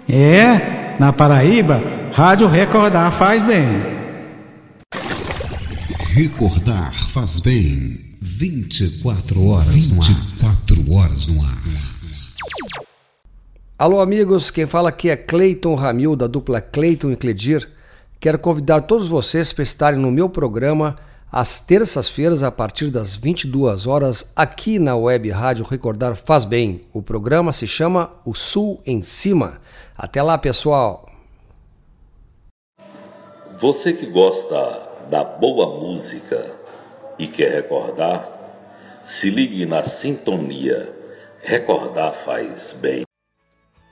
Na Paraíba, Rádio Recordar faz bem. Recordar faz bem. 24 horas no ar. 24 horas no ar. Alô, amigos, quem fala aqui é Cleiton Ramil, da dupla Cleiton e Cledir. Quero convidar todos vocês para estarem no meu programa às terças-feiras, a partir das 22 horas, aqui na Web Rádio Recordar Faz Bem. O programa se chama O Sul em Cima. Até lá, pessoal! Você que gosta da boa música e quer recordar, se ligue na sintonia. Recordar faz bem.